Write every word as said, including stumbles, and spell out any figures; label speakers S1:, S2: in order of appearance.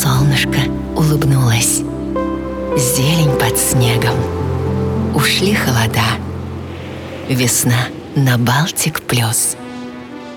S1: солнышко улыбнулось. Зелень под снегом. Ушли холода. Весна на Балтик плюс.